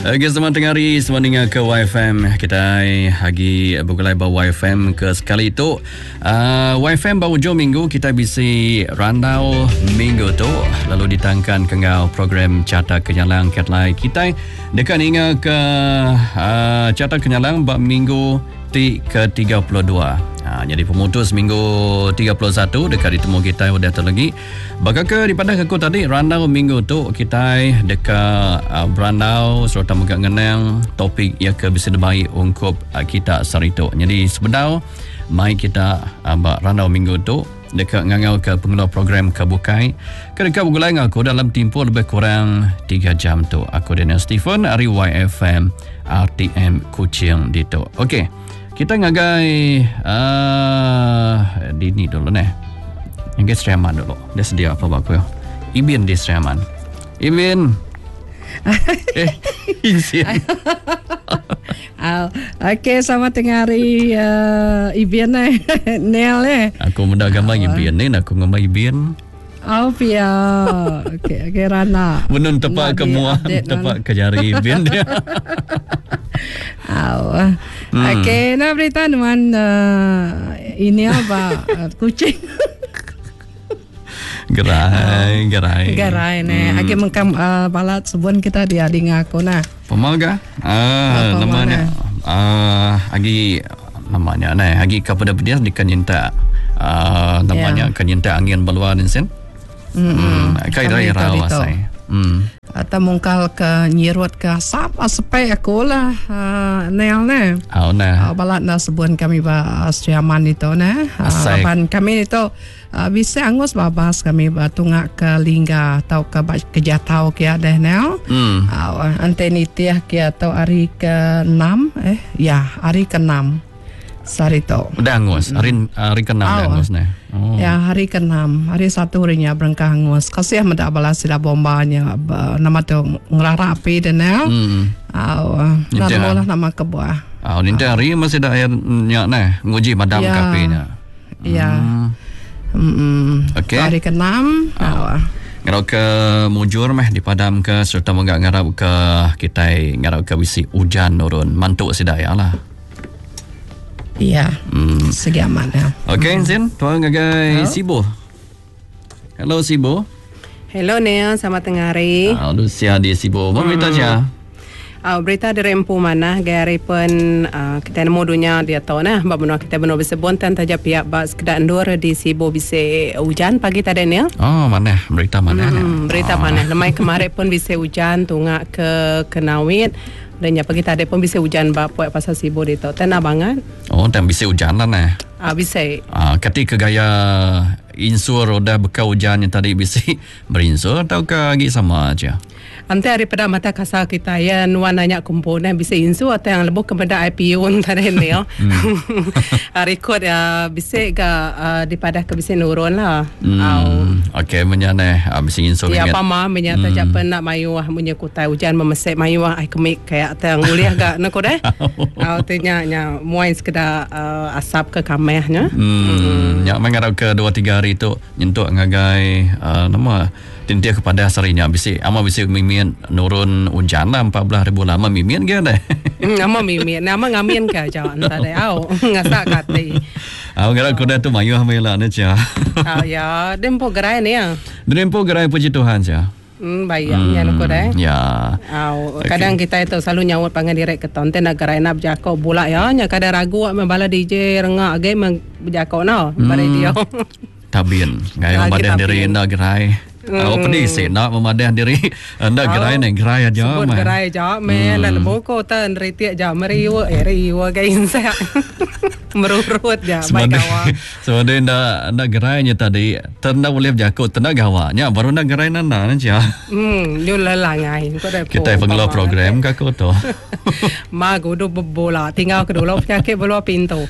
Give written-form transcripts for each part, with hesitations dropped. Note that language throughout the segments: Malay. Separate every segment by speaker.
Speaker 1: Okey, selamat tengah hari, selamat dengar ke YFM. Kita lagi bergulai bawa YFM ke sekali itu. YFM baru hujung minggu kita bisi randau minggu tu. Lalu ditangkan kengau program Carta Kenyalang Ketlai kita. Dekat ingat ke Carta Kenyalang bab minggu ke-32. Jadi pemutus minggu 31 dekat ditemu kita udah tu lagi. Bagaka daripada aku tadi randau minggu tu kita dekat berandau serta megak ngenang topik yang ke bisa baik untuk kita sarito. Jadi sebenarnya mai kita randau minggu tu dekat ngangau ke pengelola program Kebukai. Dekat bergulai dengan aku dalam tempoh lebih kurang 3 jam tu. Aku Daniel Stephen dari YFM RTM Kuching dito. Okey. Kita ngagai Dini dulu nih. Ngagai Sriaman dulu. Dia sedia apa baku ya? Ibin di Sriaman. Ibin. Izin.
Speaker 2: Okey, selamat tengah hari Ibin nih. Nel nih.
Speaker 1: Aku muda gambar Ibin ni, aku gambar Ibin.
Speaker 2: Oh, pia. Okey, Rana.
Speaker 1: Benun tepat ke muah, tepat ke jari Ibin dia.
Speaker 2: Okey, nak berita dengan ini apa? Kucing. Gerai ni. Okey, mengkam balat sebun kita dia dengar aku nah.
Speaker 1: Pemaga? Namanya. Namanya nah. Agi kepada dia dikanyinta. Namanya kanyinta angin beluar ni sen. Kai rawa sai.
Speaker 2: Atau mungkal ke nyirut ke sapa sepai aku lah Nel ne. Balat na sebun kami ba Sriaman itu ne. Ban kami itu bisa angus babas kami ba tungak ke lingga atau ke kejatau kia deh Nel. Ante nitiah kia atau hari ke-6 hari ke-6 sarito.
Speaker 1: Udah angus, hari ke-6 angus ne.
Speaker 2: Ya, hari ke-6. Hari satu harinya berangkah angus. Kasih meda balas sila bombanya nama tu ngerarapi dan nama nama kebuah.
Speaker 1: Nanti hari masih ada air nyak ne, nguji madam kapinya.
Speaker 2: Ya.
Speaker 1: Okey.
Speaker 2: Hari ke-6.
Speaker 1: Ngarap ke mujur meh dipadam ke serta menggak ngarap ke kita ngarap ke bisi hujan turun mantuk sidaya lah.
Speaker 2: Iya, segi aman ya.
Speaker 1: Okey, Zin, tuan ngagai Sibo. Hello Sibo.
Speaker 3: Hello Neil, selamat tengah hari.
Speaker 1: Lucia di Sibo. Mau berita aja?
Speaker 3: Berita dari empu mana gari pun kita nemu dunia dia tahu nah babno kita benar bisa bontan taja pihak bas kedak endur di Sibo bisa hujan pagi tadi Neil.
Speaker 1: Oh, mana? Berita mana?
Speaker 3: Berita mana? Lemai kemarin pun bisa hujan tungak ke Kenawit. Dan ya pagi tadi pun bisa hujan bapak pasal Sibo itu. Tenang banget.
Speaker 1: Oh, dan bisa hujan lah nah.
Speaker 3: Bisa.
Speaker 1: Ketika gaya insur roda bekau hujan yang tadi bisa berinsur atau ke lagi sama aja?
Speaker 3: Nanti daripada mata kasar kita ya nuananya komponen bisa insur atau yang lebih kepada IPO tadi ni ya. Record ya bisa ke daripada ke bisa nurun lah.
Speaker 1: Okey, menyane bisa insur.
Speaker 3: Ya apa mah menyata jak pernah mayu punya kutai hujan memesek mayu ai kemik kayak tang uliah gak nak deh. Artinya muai sekedar asap ke kamehnya.
Speaker 1: Ya mengarap ke 2-3 hari itu nyentuk ngagai nama tintia kepada asarinya bisa mimin nurun hujan lah 14,000 lama mimin ke deh.
Speaker 3: Nama mimin nama ngamin ke jawan tadi ngasak kati.
Speaker 1: Ngarap kuda tu mayu hamila ni cia.
Speaker 3: Ya dempo gerai ni ya.
Speaker 1: Dempo gerai puji Tuhan cia.
Speaker 3: Bayangnya nak deh.
Speaker 1: Ya.
Speaker 3: Kadang kita itu selalu nyawut pangan direct ke tonten nak gerai nak berjakau bola ya nya kadang ragu membala DJ rengak game berjakau no bari dia.
Speaker 1: Tabin ngayon madah diri nak gerai. Pedih sih nak memadah diri anda gerai ni gerai aja
Speaker 3: sebut gerai aja dan boko tan retiak aja meriwa kain saya merurut ya baik kawan
Speaker 1: sebenarnya nak gerainya tadi tenda boleh berjakut tenda gawanya baru nak gerai nana aja
Speaker 3: nyula langai
Speaker 1: kita pengelola program kako tu
Speaker 3: magu do bola tinggal kedua penyakit bola pintu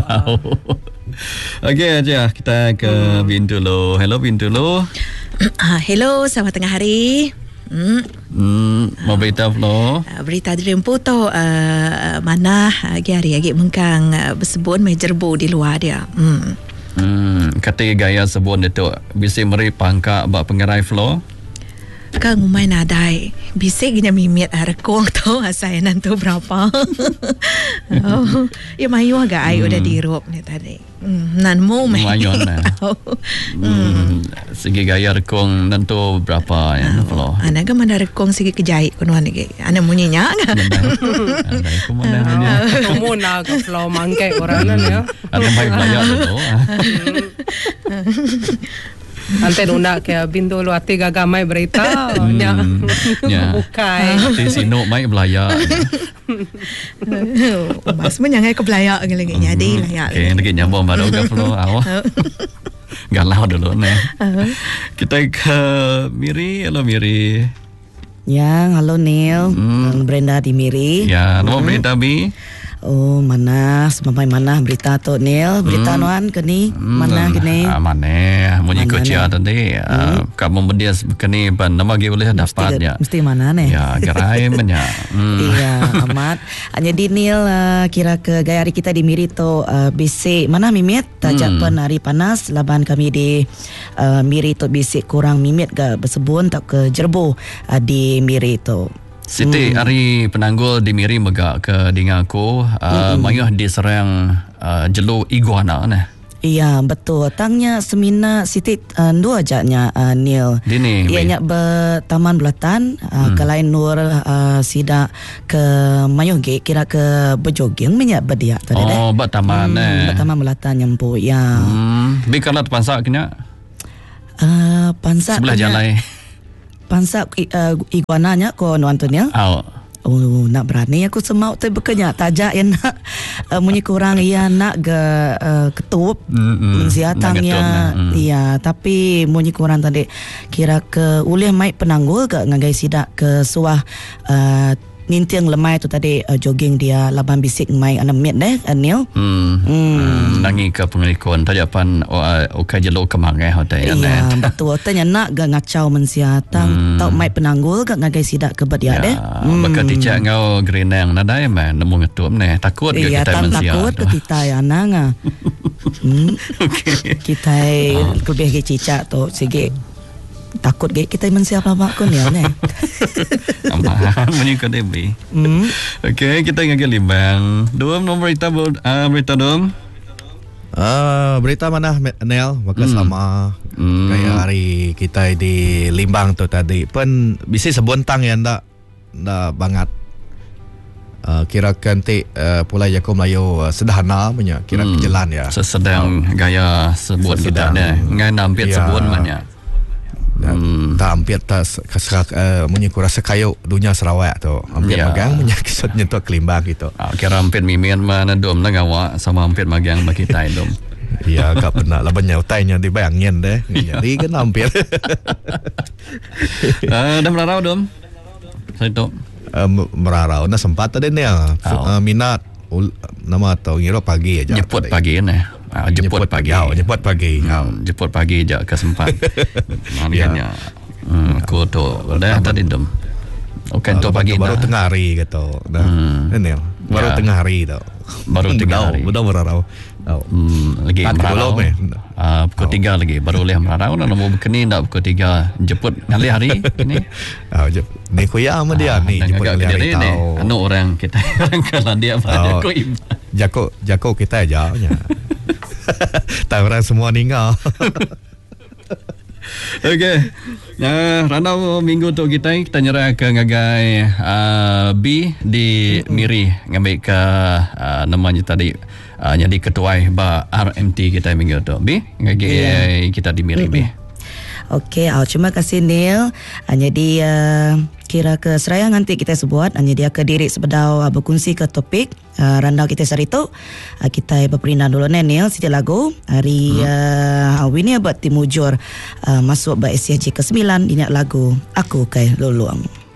Speaker 1: Okey aja kita ke Bintu lo. Hello Bintu lo.
Speaker 4: Hello, selamat tengah hari.
Speaker 1: Mau berita lo?
Speaker 4: Berita dari Empu tu mana hari mengkang bersebut mejerbu di luar dia.
Speaker 1: Kata gaya sebut itu bisa meri pangka bak pengerai flow.
Speaker 4: Kang umay nadai. Bisik gina mimit rekong tu saya nanti berapa. Ya mayu agak ayu udah dirup ni tadi. Nan mu
Speaker 1: mayon nah. Segi gaya rekong nanti berapa ya kalau.
Speaker 4: Anak kan mana rekong segi kejahit kuno lagi. Anak munyinya kan.
Speaker 1: Andai aku mana hanya.
Speaker 3: Kamu nak kalau mangkai orang ya.
Speaker 1: Ada baik belajar tu.
Speaker 3: Ante nuna kaya bintu lu ati gagamay berita nya bukai
Speaker 1: ati sino mai belaya
Speaker 4: mas menyangai ke belaya lagi nyadi lah ya
Speaker 1: lagi nyambung baru ke flow awak galau dulu nih kita ke Miri. Halo Miri.
Speaker 5: Ya, halo Neil. Brenda di Miri.
Speaker 1: Ya, no Brenda Bi.
Speaker 5: Oh, mana semampai mana berita tu Neil, berita nuan kini mana kini?
Speaker 1: Mana munyi kecil tadi. Kamu mendias kini ban nama ge boleh dapat ya.
Speaker 5: Mesti mana nih?
Speaker 1: Ya, gerai menya.
Speaker 5: Iya, amat. Jadi Neil kira ke gaya hari kita di Miri tu bisik mana mimit tajak pen hari panas laban kami di Miri tu bisik kurang mimit ke bersebun tak ke jerbu di Miri tu.
Speaker 1: Siti hari penanggul di Miri megak ke dingaku mayuh diserang jelu iguana nah.
Speaker 5: Iya betul. Tangnya semina Siti dua ajaknya Neil.
Speaker 1: Dini.
Speaker 5: Ianya bertaman belatan ke lain nur sida ke mayuh ge kira ke berjoging minyak berdiak tadi deh.
Speaker 1: Oh bertaman
Speaker 5: bertaman belatan nyampu ya.
Speaker 1: Bikalat pansak kena.
Speaker 5: Pansak
Speaker 1: sebelah jalan.
Speaker 5: Pansak iguananya ko nuantunya. Oh, nak berani aku semau tu bekerja tajak yang nak munyi kurang ia nak ke ketup mensiatangnya iya tapi munyi kurang tadi kira ke ulih mai penanggul ke ngagai sidak ke suah nintiang lemai tu tadi jogging dia laban bisik mai 6 minit Neil.
Speaker 1: Nangi ke pengelikon tajapan okai jelo kemangai hotel.
Speaker 5: Iya betul tanya nak ga ngacau mensiatang tau mai penanggul ga ngagai sidak ke bedia deh.
Speaker 1: Baka ticak ngau grenang nadai man nemu ngetup ne takut ke kita mensiat.
Speaker 5: Iya takut ke kita ya nanga. Kita lebih ke cicak tu sige takut ke kita mensiap apa kun ya ne.
Speaker 1: Menyukai debi. Okey, kita ngagel limbang. Dom nombor berita dom.
Speaker 6: Berita mana Nel? Maka sama kayak hari kita di Limbang tu tadi. Pun bisa sebuntang ya ndak banget. Kira kanti pula Jakob Melayu sederhana punya kira jalan ya.
Speaker 1: Sedang gaya sebut kita ne. Ngai nampit sebut banyak.
Speaker 6: Tak hampir tak menyukur rasa kayu dunia Sarawak tu hampir magang menyakisut nyentuh Kelimbang gitu.
Speaker 1: Kira hampir mimin mana dom lah ngawak sama hampir magang bagi kita dom.
Speaker 6: Ya gak pernah lah banyak utainya dibayangin deh. Jadi kan hampir.
Speaker 1: Dah merarau dom. Saya tu.
Speaker 6: Merarau dah sempat tadi ni minat nama atau ngira pagi aja.
Speaker 1: Jemput pagi ni. Jemput pagi. Jemput pagi je kesempat. Maknanya aku tu dah tadi dom. Okey tu pagi
Speaker 6: baru tengah hari gitu. Dah. Ini baru tengah hari tu.
Speaker 1: Baru tengah hari.
Speaker 6: Betul merarau.
Speaker 1: Lagi merarau. Pukul 3 lagi baru boleh merarau nak nombor kini nak pukul 3 jemput kali hari ini.
Speaker 6: Ni kuya sama dia ni jemput kali hari tahu.
Speaker 1: Anu orang kita orang kalau dia pada kuim.
Speaker 6: Jako kita aja nya. Tak orang semua ninggal.
Speaker 1: Okey. Ranau minggu tu kita nyerah ke ngagai B di Miri ngambil ke namanya tadi jadi ketua RMT kita minggu tu. B ngagai kita di Miri B.
Speaker 5: Okey, terima kasih Neil. Jadi kira ke seraya nanti kita sebut dia ke diri sebedau berkongsi ke topik randau kita hari tu kita berperindah dulu Neil siti lagu hari ini buat timujur masuk ke SCG ke-9 ini lagu Aku Kai Luluang.